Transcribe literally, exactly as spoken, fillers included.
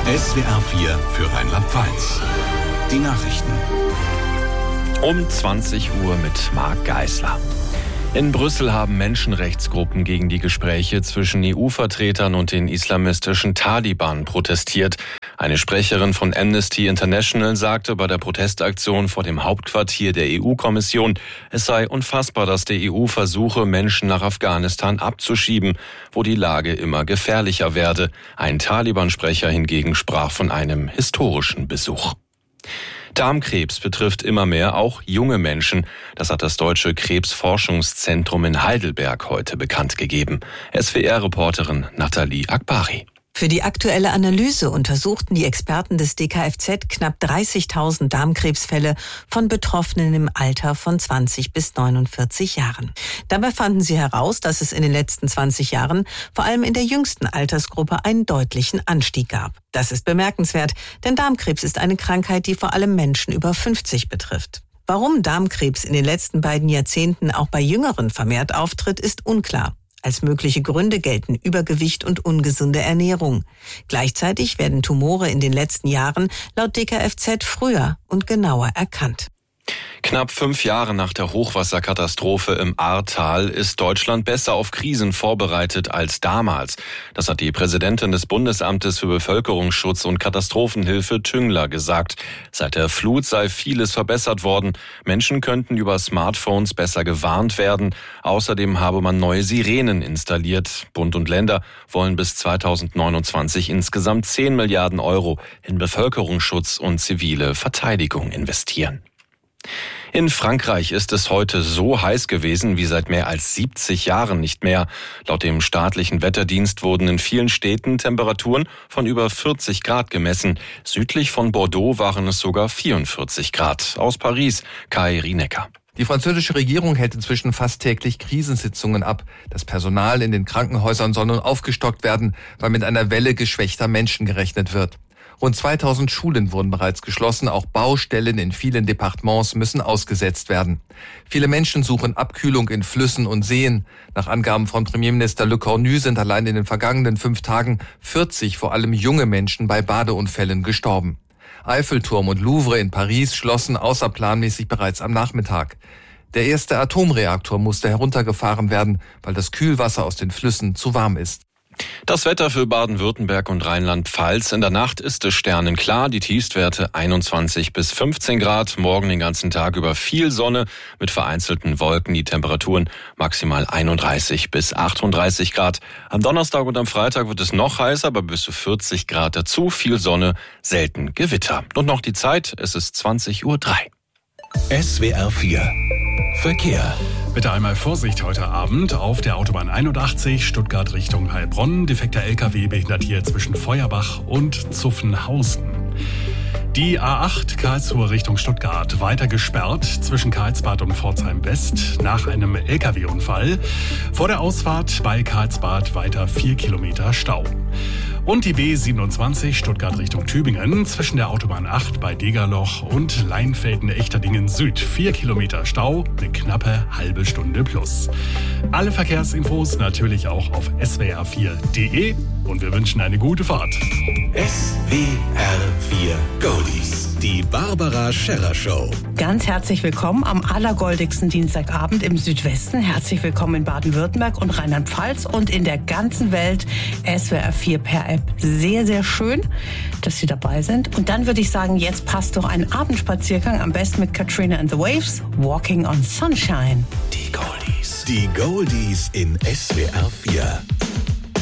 S W R vier für Rheinland-Pfalz. Die Nachrichten. Um zwanzig Uhr mit Marc Geisler. In Brüssel haben Menschenrechtsgruppen gegen die Gespräche zwischen E U-Vertretern und den islamistischen Taliban protestiert. Eine Sprecherin von Amnesty International sagte bei der Protestaktion vor dem Hauptquartier der E U-Kommission, es sei unfassbar, dass die E U versuche, Menschen nach Afghanistan abzuschieben, wo die Lage immer gefährlicher werde. Ein Taliban-Sprecher hingegen sprach von einem historischen Besuch. Darmkrebs betrifft immer mehr auch junge Menschen. Das hat das Deutsche Krebsforschungszentrum in Heidelberg heute bekannt gegeben. S W R-Reporterin Nathalie Akbari. Für die aktuelle Analyse untersuchten die Experten des D K F Z knapp dreißigtausend Darmkrebsfälle von Betroffenen im Alter von zwanzig bis neunundvierzig Jahren. Dabei fanden sie heraus, dass es in den letzten zwanzig Jahren vor allem in der jüngsten Altersgruppe einen deutlichen Anstieg gab. Das ist bemerkenswert, denn Darmkrebs ist eine Krankheit, die vor allem Menschen über fünfzig betrifft. Warum Darmkrebs in den letzten beiden Jahrzehnten auch bei Jüngeren vermehrt auftritt, ist unklar. Als mögliche Gründe gelten Übergewicht und ungesunde Ernährung. Gleichzeitig werden Tumore in den letzten Jahren laut D K F Z früher und genauer erkannt. Knapp fünf Jahre nach der Hochwasserkatastrophe im Ahrtal ist Deutschland besser auf Krisen vorbereitet als damals. Das hat die Präsidentin des Bundesamtes für Bevölkerungsschutz und Katastrophenhilfe Tüngler gesagt. Seit der Flut sei vieles verbessert worden. Menschen könnten über Smartphones besser gewarnt werden. Außerdem habe man neue Sirenen installiert. Bund und Länder wollen bis zweitausendneunundzwanzig insgesamt zehn Milliarden Euro in Bevölkerungsschutz und zivile Verteidigung investieren. In Frankreich ist es heute so heiß gewesen wie seit mehr als siebzig Jahren nicht mehr. Laut dem staatlichen Wetterdienst wurden in vielen Städten Temperaturen von über vierzig Grad gemessen. Südlich von Bordeaux waren es sogar vierundvierzig Grad. Aus Paris, Kai Rienecker. Die französische Regierung hält inzwischen fast täglich Krisensitzungen ab. Das Personal in den Krankenhäusern soll nun aufgestockt werden, weil mit einer Welle geschwächter Menschen gerechnet wird. Rund zweitausend Schulen wurden bereits geschlossen, auch Baustellen in vielen Departements müssen ausgesetzt werden. Viele Menschen suchen Abkühlung in Flüssen und Seen. Nach Angaben von Premierminister Le Cornu sind allein in den vergangenen fünf Tagen vierzig vor allem junge Menschen bei Badeunfällen gestorben. Eiffelturm und Louvre in Paris schlossen außerplanmäßig bereits am Nachmittag. Der erste Atomreaktor musste heruntergefahren werden, weil das Kühlwasser aus den Flüssen zu warm ist. Das Wetter für Baden-Württemberg und Rheinland-Pfalz. In der Nacht ist es sternenklar, die Tiefstwerte einundzwanzig bis fünfzehn Grad. Morgen den ganzen Tag über viel Sonne mit vereinzelten Wolken. Die Temperaturen maximal einunddreißig bis achtunddreißig Grad. Am Donnerstag und am Freitag wird es noch heißer, aber bis zu vierzig Grad dazu. Viel Sonne, selten Gewitter. Und noch die Zeit, es ist zwanzig Uhr drei. S W R vier Verkehr. Bitte einmal Vorsicht heute Abend auf der Autobahn einundachtzig Stuttgart Richtung Heilbronn. Defekter L K W behindert hier zwischen Feuerbach und Zuffenhausen. Die A acht Karlsruhe Richtung Stuttgart weiter gesperrt zwischen Karlsbad und Pforzheim West nach einem L K W-Unfall. Vor der Ausfahrt bei Karlsbad weiter vier Kilometer Stau. Und die B siebenundzwanzig Stuttgart Richtung Tübingen zwischen der Autobahn acht bei Degerloch und Leinfelden-Echterdingen Süd. Vier Kilometer Stau, eine knappe halbe Stunde plus. Alle Verkehrsinfos natürlich auch auf s w r vier punkt d e und wir wünschen eine gute Fahrt. S W R vier Goldies. Die Barbara Scherrer Show. Ganz herzlich willkommen am allergoldigsten Dienstagabend im Südwesten. Herzlich willkommen in Baden-Württemberg und Rheinland-Pfalz und in der ganzen Welt. S W R vier per App. Sehr, sehr schön, dass Sie dabei sind. Und dann würde ich sagen, jetzt passt doch ein Abendspaziergang, am besten mit Katrina and the Waves, Walking on Sunshine. Die Goldies. Die Goldies in S W R vier.